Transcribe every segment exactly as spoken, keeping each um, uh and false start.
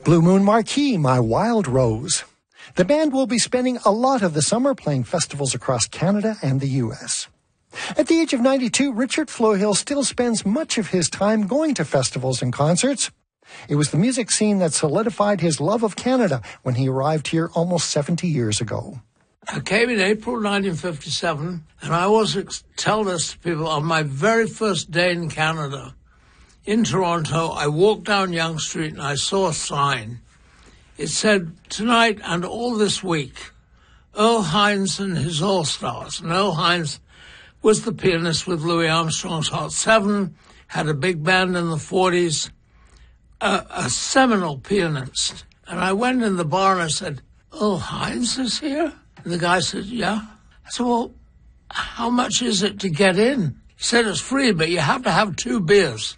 Blue Moon Marquee, My Wild Rose. The band will be spending a lot of the summer playing festivals across Canada and the U S. At the age of ninety-two, Richard Flohill still spends much of his time going to festivals and concerts. It was the music scene that solidified his love of Canada when he arrived here almost seventy years ago. I came in April nineteen fifty-seven, and I always tell this to people on my very first day in Canada. In Toronto, I walked down Yonge Street and I saw a sign. It said, "Tonight and all this week, Earl Hines and his All-Stars." And Earl Hines was the pianist with Louis Armstrong's Hot Seven, had a big band in the forties, a, a seminal pianist. And I went in the bar and I said, "Earl Hines is here?" And the guy said, "Yeah." I said, "Well, how much is it to get in?" He said, "It's free, but you have to have two beers."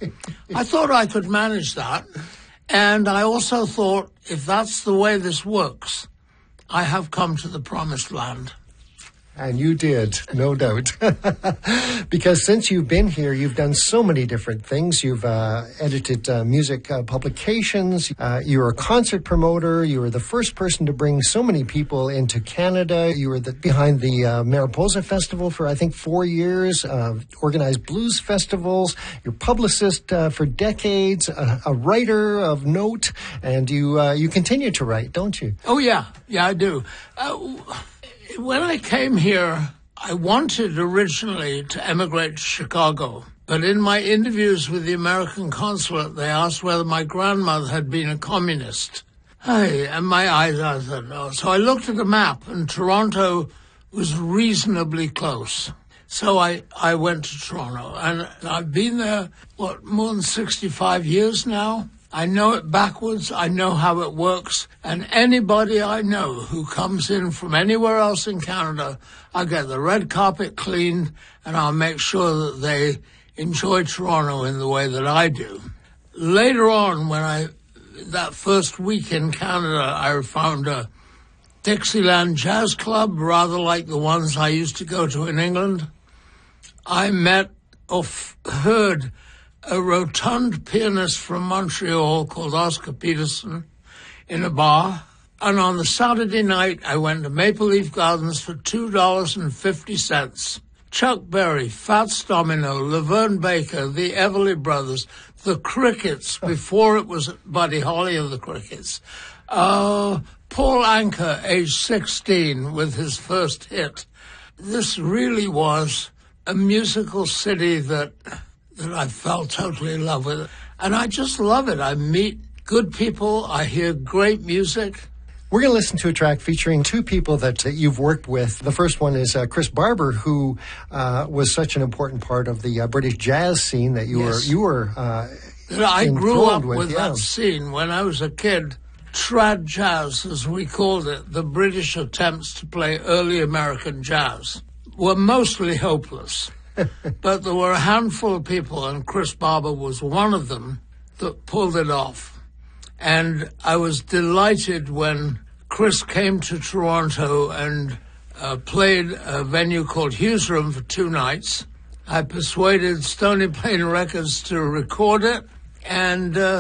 I thought I could manage that. And I also thought, if that's the way this works, I have come to the promised land. And you did, no doubt. Because since you've been here, you've done so many different things. You've uh, edited uh, music uh, publications. Uh, you were a concert promoter. You were the first person to bring so many people into Canada. You were the, behind the uh, Mariposa Festival for, I think, four years, uh, organized blues festivals. You're a publicist uh, for decades, a, a writer of note, and you uh, you continue to write, don't you? Oh, yeah. Yeah, I do. Uh, When I came here, I wanted originally to emigrate to Chicago. But in my interviews with the American consulate, they asked whether my grandmother had been a communist. Hey, and my eyes, I said no. So I looked at a map, and Toronto was reasonably close. So I, I went to Toronto, and I've been there, what, more than sixty-five years now? I know it backwards, I know how it works, and anybody I know who comes in from anywhere else in Canada, I'll get the red carpet cleaned, and I'll make sure that they enjoy Toronto in the way that I do. Later on, when I, that first week in Canada, I found a Dixieland Jazz Club, rather like the ones I used to go to in England. I met or f- heard a rotund pianist from Montreal called Oscar Peterson in a bar. And on the Saturday night, I went to Maple Leaf Gardens for two dollars and fifty cents. Chuck Berry, Fats Domino, Laverne Baker, the Everly Brothers, the Crickets, before it was Buddy Holly of the Crickets. Uh, Paul Anka, age sixteen, with his first hit. This really was a musical city that... that I fell totally in love with it. And I just love it. I meet good people. I hear great music. We're going to listen to a track featuring two people that uh, you've worked with. The first one is uh, Chris Barber, who uh, was such an important part of the uh, British jazz scene that you yes. were you were uh, I grew up with, with yeah. that scene. When I was a kid, trad jazz, as we called it, the British attempts to play early American jazz, were mostly hopeless. But there were a handful of people, and Chris Barber was one of them, that pulled it off. And I was delighted when Chris came to Toronto and uh, played a venue called Hughes Room for two nights. I persuaded Stony Plain Records to record it, and... Uh,